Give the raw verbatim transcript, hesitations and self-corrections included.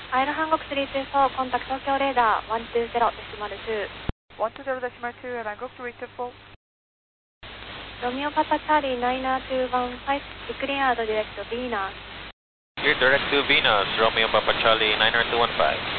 アイルハンゴクスリーツーフォー、コンタクト東京レーダーいちにゼロデシマルに。 いちにゼロデシマルに、アイルハンゴクスリーツーフォー。 ロミオパパチャーリーナイナーツーワンファイブ、ディクリアードディレクトビーナー。 Clear direct to Venus, Romeo Papa Charlie nine nine two one five.